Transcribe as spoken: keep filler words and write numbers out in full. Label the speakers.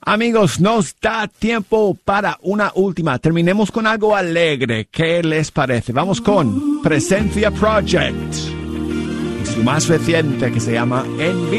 Speaker 1: Amigos, nos da tiempo para una última. Terminemos con algo alegre. ¿Qué les parece? Vamos con Presencia Project y su más reciente que se llama En